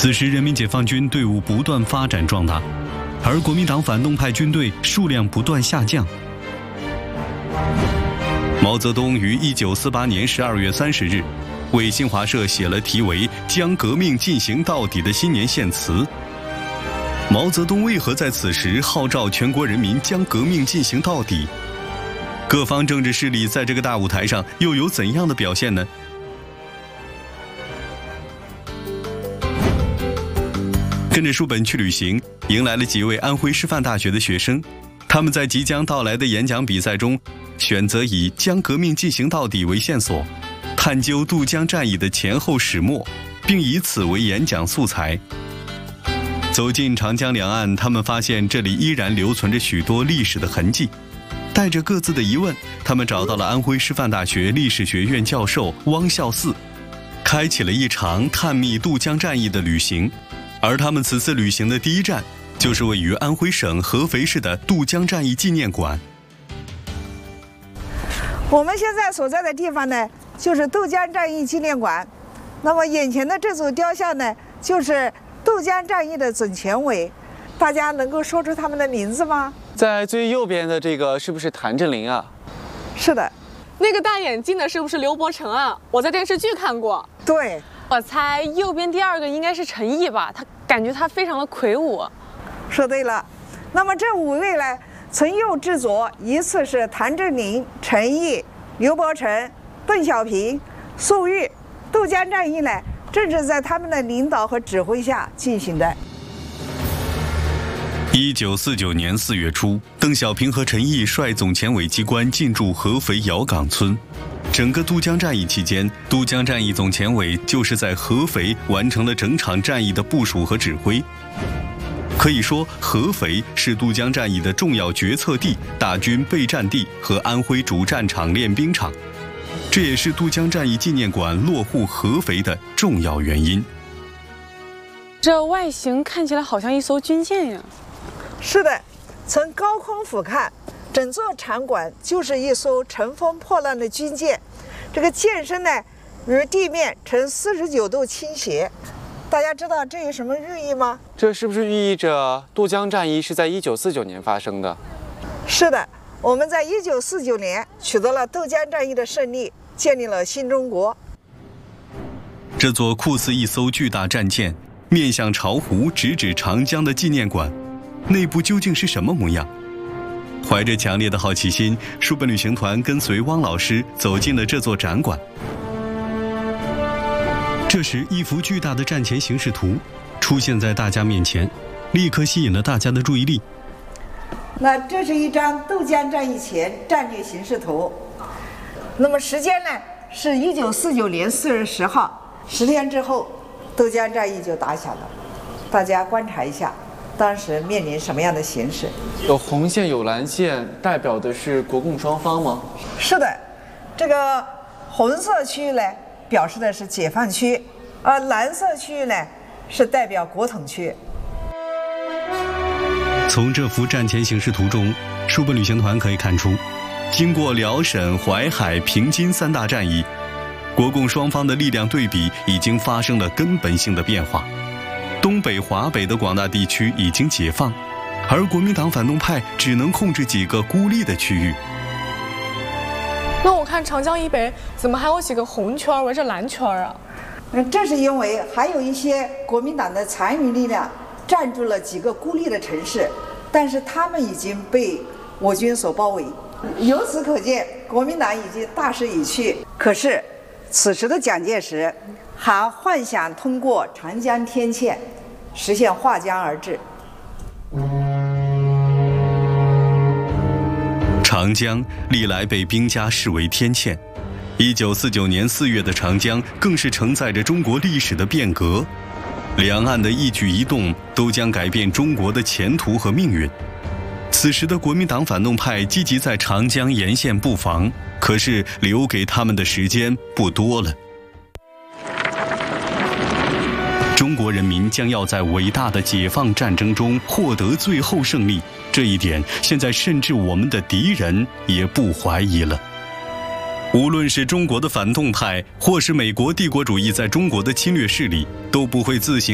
此时，人民解放军队伍不断发展壮大，而国民党反动派军队数量不断下降。毛泽东于1948年12月30日，为新华社写了题为《将革命进行到底》的新年献词。毛泽东为何在此时号召全国人民将革命进行到底？各方政治势力在这个大舞台上又有怎样的表现呢？跟着书本去旅行，迎来了几位安徽师范大学的学生。他们在即将到来的演讲比赛中，选择以将革命进行到底为线索，探究渡江战役的前后始末，并以此为演讲素材。走进长江两岸，他们发现这里依然留存着许多历史的痕迹。带着各自的疑问，他们找到了安徽师范大学历史学院教授汪孝嗣，开启了一场探秘渡江战役的旅行。而他们此次旅行的第一站，就是位于安徽省合肥市的渡江战役纪念馆。 我们现在所在的地方呢，就是渡江战役纪念馆。那么眼前的这组雕像呢，就是渡江战役的总前委。大家能够说出他们的名字吗？ 在最右边的这个是不是谭震林啊？ 是的。 那个戴眼镜的是不是刘伯承啊？我在电视剧看过。 对。 我猜右边第二个应该是陈毅吧，感觉他非常的魁梧。 说对了。那么这5位呢，从右至左依次是谭震林、陈毅、刘伯承、邓小平、粟裕。渡江战役呢，正是在他们的领导和指挥下进行的。 1949年4月初，邓小平和陈毅率总前委机关进驻合肥姚岗村。整个渡江战役期间，渡江战役总前委就是在合肥完成了整场战役的部署和指挥。可以说，合肥是渡江战役的重要决策地、大军备战地和安徽主战场练兵场，这也是渡江战役纪念馆落户合肥的重要原因。 这外形看起来好像一艘军舰呀。 是的，从高空俯瞰，整座场馆就是一艘乘风破浪的军舰。这个舰身呢，与地面呈49度倾斜。大家知道这有什么寓意吗？ 这是不是寓意着渡江战役是在1949年发生的？ 是的，我们在1949年取得了渡江战役的胜利，建立了新中国。 这座酷似一艘巨大战舰，面向巢湖直指长江的纪念馆，内部究竟是什么模样？怀着强烈的好奇心，书本旅行团跟随汪老师走进了这座展馆。这时，一幅巨大的战前形势图出现在大家面前，立刻吸引了大家的注意力。 那这是一张渡江战役前战略形势图。那么时间呢，是1949年4月10号，10天之后，渡江战役就打响了。大家观察一下，当时面临什么样的形势？ 有红线有蓝线，代表的是国共双方吗？ 是的，这个红色区域呢，表示的是解放区，而蓝色区域呢，是代表国统区。 从这幅战前形势图中，书本旅行团可以看出，经过辽沈、淮海、平津3大战役，国共双方的力量对比已经发生了根本性的变化。东北、华北的广大地区已经解放，而国民党反动派只能控制几个孤立的区域。 那我看长江以北怎么还有几个红圈围着蓝圈啊？ 这是因为还有一些国民党的残余力量占住了几个孤立的城市，但是他们已经被我军所包围。由此可见，国民党已经大势已去。可是，此时的蒋介石还幻想通过长江天堑实现划江而治。 长江历来被兵家视为天堑，1949年4月的长江更是承载着中国历史的变革，两岸的一举一动都将改变中国的前途和命运。此时的国民党反动派积极在长江沿线布防，可是留给他们的时间不多了。中国人民将要在伟大的解放战争中获得最后胜利，这一点现在甚至我们的敌人也不怀疑了。无论是中国的反动派，或是美国帝国主义在中国的侵略势力，都不会自行